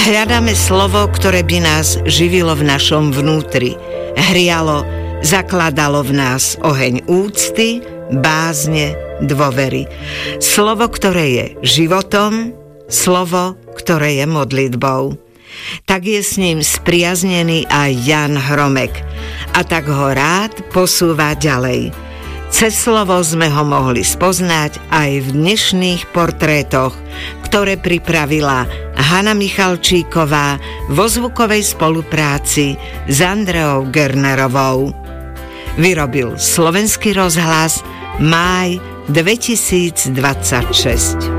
Hľadáme slovo, ktoré by nás živilo v našom vnútri, hrialo, zakladalo v nás oheň úcty, bázne, dôvery. Slovo, ktoré je životom, slovo, ktoré je modlitbou. Tak je s ním spriaznený aj Jan Hromek a tak ho rád posúva ďalej. Cez slovo sme ho mohli spoznať aj v dnešných portrétoch, ktoré pripravila Hana Michalčíková vo zvukovej spolupráci s Andreou Gernerovou. Vyrobil Slovenský rozhlas máj 2026.